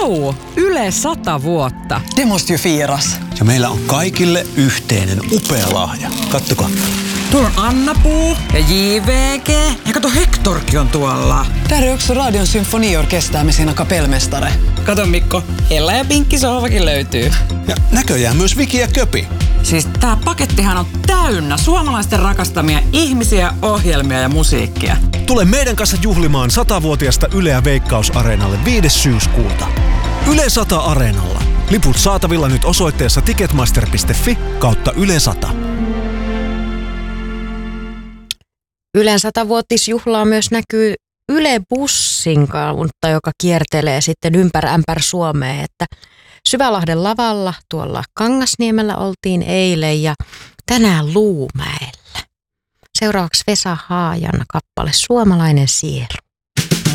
Vau! Yle 100 vuotta. Det måste ju firas. Ja meillä on kaikille yhteinen upea lahja. Kattokaa. Tuolla on Anna-Puu ja JVG. Ja kato, Hektorkin on tuolla. Där är också Radion symfoniorkester med sina kapellmästare. Kato Mikko, Ella ja Pinkki sohvakin löytyy. Ja näköjään myös Viki ja Köpi. Siis tää pakettihan on täynnä suomalaisten rakastamia ihmisiä, ohjelmia ja musiikkia. Tule meidän kanssa juhlimaan 100-vuotiasta Yleä Veikkaus-areenalle 5. syyskuuta. Yle 100 Areenalla. Liput saatavilla nyt osoitteessa ticketmaster.fi/Yle 100. Ylen 100-vuotisjuhlaa myös näkyy Yle-bussin kautta, joka kiertelee sitten ympär Suomea. Että Syvälahden lavalla tuolla Kangasniemellä oltiin eilen ja tänään Luumäellä. Seuraavaksi Vesa Haajan kappale Suomalainen sielu.